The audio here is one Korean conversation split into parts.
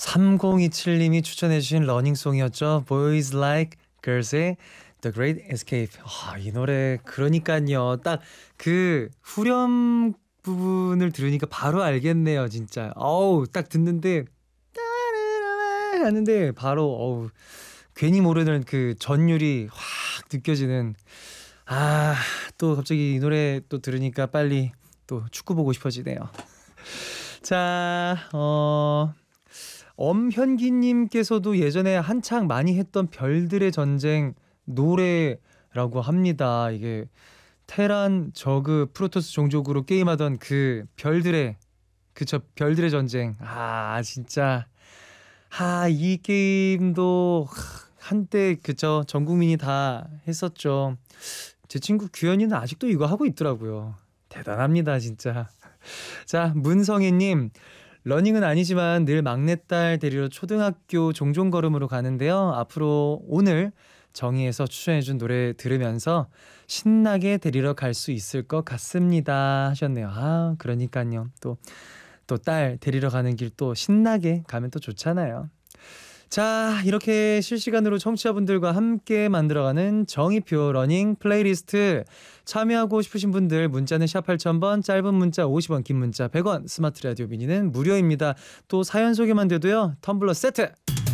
3027님이 추천해주신 러닝송이었죠. Boys Like Girls의 The Great Escape. 이 노래 그러니까요. 딱 그 후렴 부분을 들으니까 바로 알겠네요, 진짜. 딱 듣는데 따르르르 하는데 바로 괜히 모르는 그 전율이 확 느껴지는. 또 갑자기 이 노래 또 들으니까 빨리 또 축구 보고 싶어지네요. 자, 엄현기님께서도 예전에 한창 많이 했던 별들의 전쟁 노래라고 합니다. 이게 테란, 저그, 프로토스 종족으로 게임하던 그 별들의 전쟁. 진짜 이 게임도 한때 전 국민이 다 했었죠. 제 친구 규현이는 아직도 이거 하고 있더라고요. 대단합니다, 진짜. 자, 문성희님. 러닝은 아니지만 늘 막내딸 데리러 초등학교 종종걸음으로 가는데요. 앞으로 오늘 정희에서 추천해준 노래 들으면서 신나게 데리러 갈 수 있을 것 같습니다 하셨네요. 그러니까요. 또 딸 데리러 가는 길 또 신나게 가면 또 좋잖아요. 자, 이렇게 실시간으로 청취자분들과 함께 만들어가는 정의표 러닝 플레이리스트. 참여하고 싶으신 분들 문자는 샵 8000번, 짧은 문자 50원, 긴 문자 100원, 스마트 라디오 미니는 무료입니다. 또 사연 소개만 돼도요, 텀블러 세트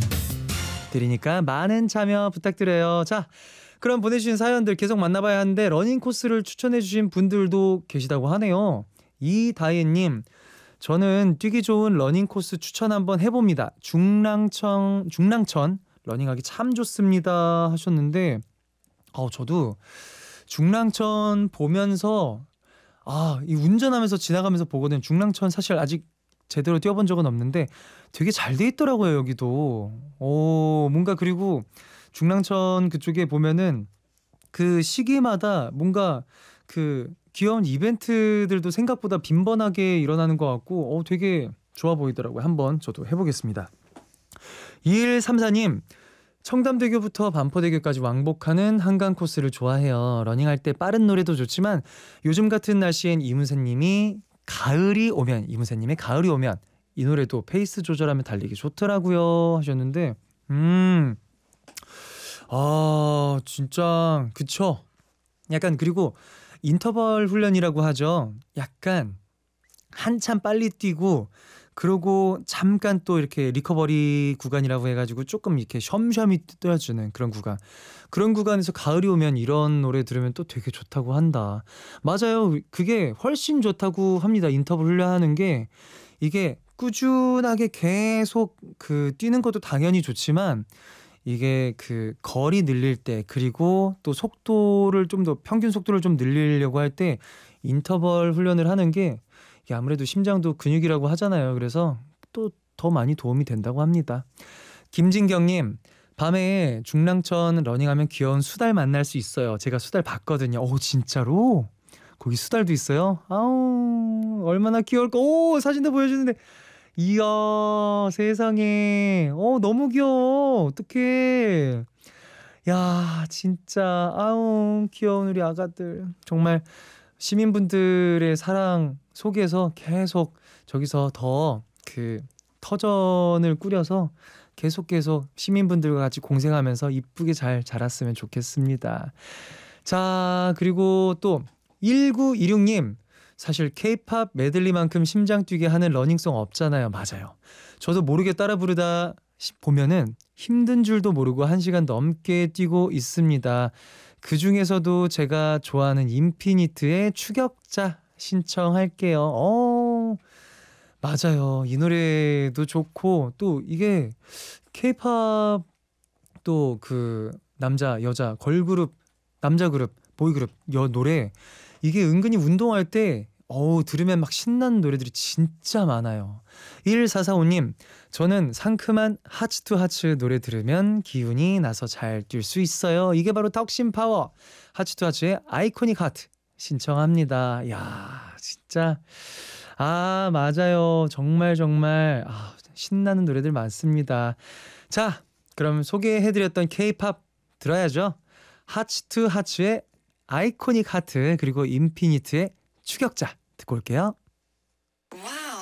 드리니까 많은 참여 부탁드려요. 자, 그럼 보내주신 사연들 계속 만나봐야 하는데 러닝 코스를 추천해주신 분들도 계시다고 하네요. 이다혜님, 저는 뛰기 좋은 러닝 코스 추천 한번 해봅니다. 중랑천 러닝하기 참 좋습니다 하셨는데, 저도 중랑천 보면서 이 운전하면서 지나가면서 보거든. 중랑천 사실 아직 제대로 뛰어본 적은 없는데 되게 잘 돼 있더라고요, 여기도. 뭔가, 그리고 중랑천 그쪽에 보면은 그 시기마다 뭔가 그 귀여운 이벤트들도 생각보다 빈번하게 일어나는 것 같고 되게 좋아 보이더라고요. 한번 저도 해보겠습니다. 2134님, 청담대교부터 반포대교까지 왕복하는 한강 코스를 좋아해요. 러닝할 때 빠른 노래도 좋지만 요즘 같은 날씨엔 이문세님의 가을이 오면 이 노래도 페이스 조절하면 달리기 좋더라고요 하셨는데, 진짜 그쵸. 약간, 그리고 인터벌 훈련이라고 하죠. 약간 한참 빨리 뛰고 그러고 잠깐 또 이렇게 리커버리 구간이라고 해가지고 조금 이렇게 셩셩이 뛰어주는 그런 구간에서 가을이 오면 이런 노래 들으면 또 되게 좋다고 한다. 맞아요. 그게 훨씬 좋다고 합니다. 인터벌 훈련하는 게 이게 꾸준하게 계속 뛰는 것도 당연히 좋지만 이게 거리 늘릴 때, 그리고 또 속도를 좀 더, 평균 속도를 좀 늘리려고 할 때 인터벌 훈련을 하는 게 이게 아무래도 심장도 근육이라고 하잖아요. 그래서 또 더 많이 도움이 된다고 합니다. 김진경님, 밤에 중랑천 러닝하면 귀여운 수달 만날 수 있어요. 제가 수달 봤거든요. 진짜로? 거기 수달도 있어요? 얼마나 귀여울까. 사진도 보여주는데, 이야, 세상에. 너무 귀여워. 어떡해. 야, 진짜 귀여운 우리 아가들. 정말 시민분들의 사랑 속에서 계속 저기서 더 터전을 꾸려서 계속 시민분들과 같이 공생하면서 이쁘게 잘 자랐으면 좋겠습니다. 자, 그리고 또 1926님, 사실 K-팝 메들리만큼 심장 뛰게 하는 러닝송 없잖아요. 맞아요. 저도 모르게 따라 부르다 보면은 힘든 줄도 모르고 1시간 넘게 뛰고 있습니다. 그 중에서도 제가 좋아하는 인피니트의 추격자 신청할게요. 맞아요. 이 노래도 좋고, 또 이게 K-팝 또 남자, 여자, 걸그룹, 남자 그룹, 보이그룹 노래, 이게 은근히 운동할 때 들으면 막 신나는 노래들이 진짜 많아요. 1445님, 저는 상큼한 하츠 투 하츠 노래 들으면 기운이 나서 잘 뛸 수 있어요. 이게 바로 덕심 파워. 하츠 투 하츠의 아이코닉 하트 신청합니다. 야, 진짜 맞아요. 정말 신나는 노래들 많습니다. 자, 그럼 소개해드렸던 K-팝 들어야죠. 하츠 투 하츠의 아이코닉 하트, 그리고 인피니트의 추격자 듣고 올게요.